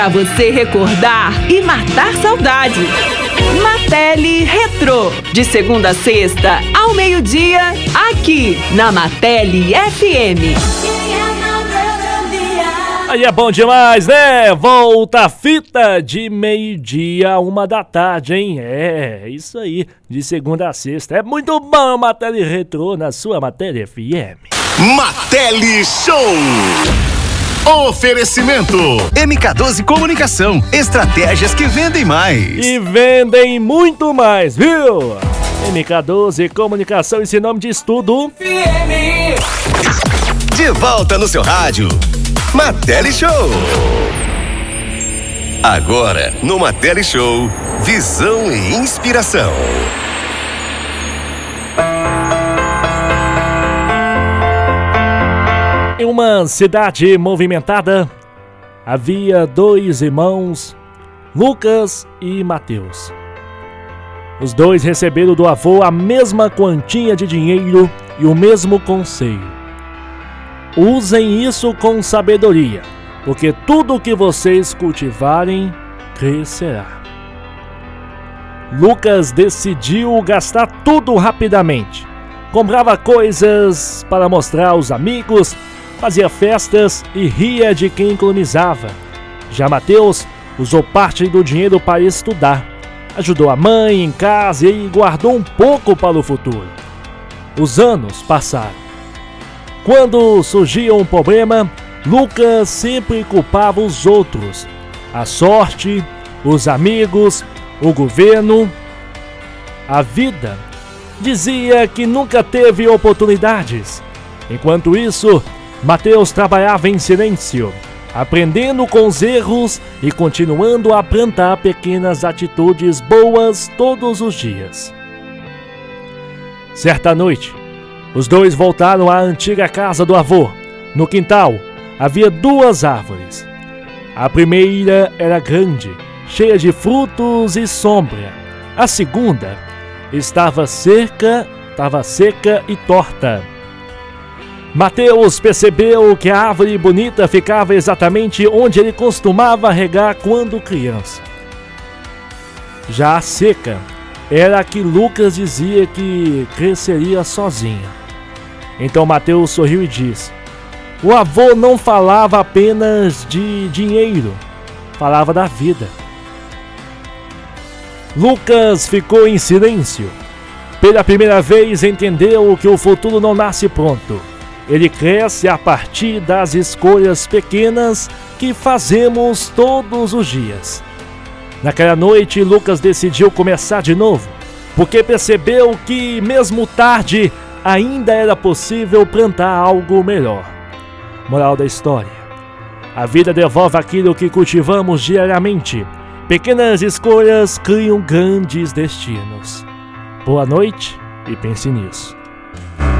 Pra você recordar e matar saudade. Matele Retrô, de segunda a sexta, ao meio-dia, aqui na Matele FM. Aí é bom demais, né? Volta a fita de meio-dia a 1h, hein? É, isso aí, de segunda a sexta. É muito bom, Matele Retrô, na sua Matele FM. Matele Show! Oferecimento MK12 Comunicação, estratégias que vendem mais. E vendem muito mais, viu? MK12 Comunicação, esse nome diz tudo. De volta no seu rádio, Matele Show. Agora, no Matele Show, visão e inspiração. Em uma cidade movimentada, havia dois irmãos, Lucas e Mateus. Os dois receberam do avô a mesma quantia de dinheiro e o mesmo conselho. Usem isso com sabedoria, porque tudo que vocês cultivarem crescerá. Lucas decidiu gastar tudo rapidamente. Comprava coisas para mostrar aos amigos, fazia festas e ria de quem economizava. Já Mateus usou parte do dinheiro para estudar. Ajudou a mãe em casa e guardou um pouco para o futuro. Os anos passaram. Quando surgia um problema, Lucas sempre culpava os outros. A sorte, os amigos, o governo. A vida dizia que nunca teve oportunidades. Enquanto isso, Mateus trabalhava em silêncio, aprendendo com os erros e continuando a plantar pequenas atitudes boas todos os dias. Certa noite, os dois voltaram à antiga casa do avô. No quintal, havia duas árvores. A primeira era grande, cheia de frutos e sombra. A segunda estava seca e torta. Mateus percebeu que a árvore bonita ficava exatamente onde ele costumava regar quando criança. Já a seca era a que Lucas dizia que cresceria sozinha. Então Mateus sorriu e disse: o avô não falava apenas de dinheiro, falava da vida. Lucas ficou em silêncio. Pela primeira vez entendeu que o futuro não nasce pronto. Ele cresce a partir das escolhas pequenas que fazemos todos os dias. Naquela noite, Lucas decidiu começar de novo, porque percebeu que, mesmo tarde, ainda era possível plantar algo melhor. Moral da história: a vida devolve aquilo que cultivamos diariamente. Pequenas escolhas criam grandes destinos. Boa noite e pense nisso.